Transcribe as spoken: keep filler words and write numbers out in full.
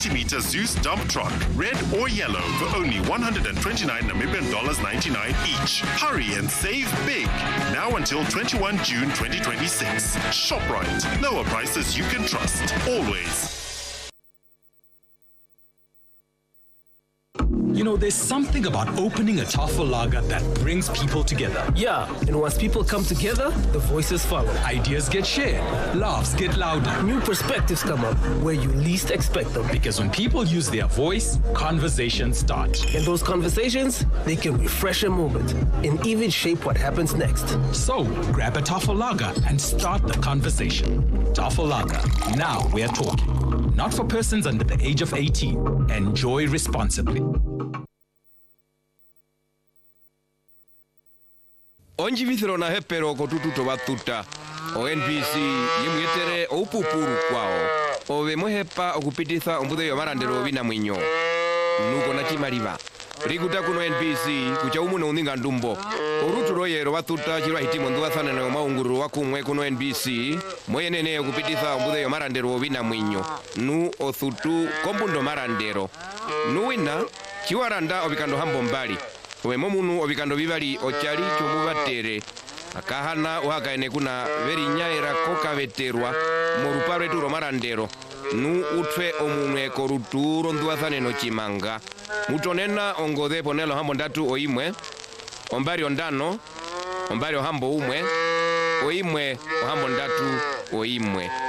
meter Zeus dump truck, red or yellow, for only one hundred twenty-nine Namibian dollars ninety-nine each. Hurry and save big. Now until twenty-first of June twenty twenty-six. ShopRite. Lower prices you can trust. Always. You know, there's something about opening a Tafel Lager that brings people together. Yeah, and once people come together, the voices follow. Ideas get shared, laughs get louder. New perspectives come up where you least expect them. Because when people use their voice, conversations start. And those conversations, they can refresh a moment and even shape what happens next. So, grab a Tafel Lager and start the conversation. Tafel Lager, now we're talking. Not for persons under the age of eighteen. Enjoy responsibly. Onjivithiro na hepero kotututo batuta o N B C yimwetere opupuru kwao ove mohepa okupititha ombutheyo marandero bina mwinyo nuko na chimaliva rikuta kuno N B C kucha umuno uninga ndumbo oruturo yero batuta chirwa hitimo ndwathana na maunguru wakumwe kuno N B C moyenene okupititha ombutheyo marandero bina mwinyo nu othutu kombundo marandero nuwina chiwaranda obikando hambo mbali we momunu obikando bibali ochali chomubatere akahana uhakaene kuna veri nyaira koka veterwa morupare turo marandero nu utfe omunwe koruturo ndwathane no chimanga mutonena ongode ponelo hambo ndatu oimwe ombari ondano ombari ohambo umwe oimwe ohambo ndatu oimwe